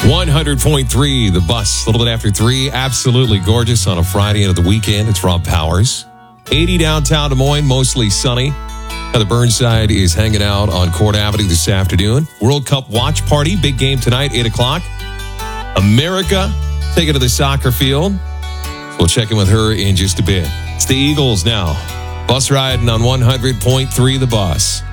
100.3, The Bus, a little bit after 3. Absolutely gorgeous on a Friday into the weekend. It's Rob Powers. 80 downtown Des Moines, mostly sunny. Heather Burnside is hanging out on Court Avenue this afternoon. World Cup watch party, big game tonight, 8 o'clock. America taking to the soccer field. So we'll check in with her in just a bit. It's the Eagles now. Bus riding on 100.3, The Bus.